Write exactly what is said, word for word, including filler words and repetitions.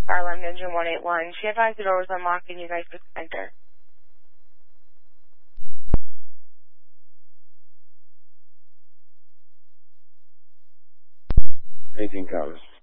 Fire alarm engine one eight one. She advised the door was unlocked and you guys could enter. eighteen covers.